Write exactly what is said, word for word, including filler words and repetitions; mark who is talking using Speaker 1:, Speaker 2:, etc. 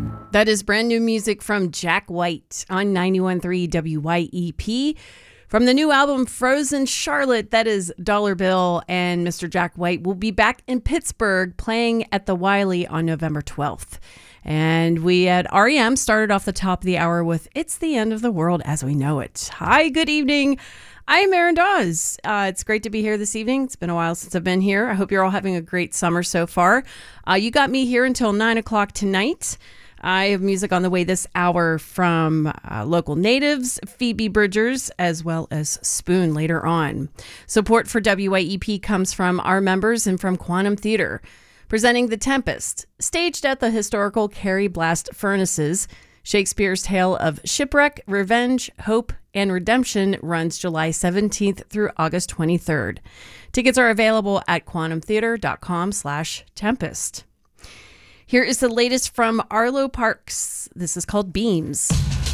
Speaker 1: That is brand new music from Jack White on ninety-one point three W Y E P. From the new album Frozen Charlotte, that is Dollar Bill and Mister Jack White will be back in Pittsburgh playing at the Wiley on November twelfth. And we at R E M started off the top of the hour with It's the End of the World as We Know It. Hi, good evening. I'm Erin Dawes. Uh, it's great to be here this evening. It's been a while since I've been here. I hope you're all having a great summer so far. Uh, you got me here until nine o'clock tonight. I have music on the way this hour from uh, local natives, Phoebe Bridgers, as well as Spoon later on. Support for W Y E P comes from our members and from Quantum Theater. Presenting The Tempest, staged at the historical Carrie Blast Furnaces, Shakespeare's tale of shipwreck, revenge, hope, and redemption runs July seventeenth through August twenty-third. Tickets are available at quantum theater dot com slash tempest. Here is the latest from Arlo Parks. This is called Beams.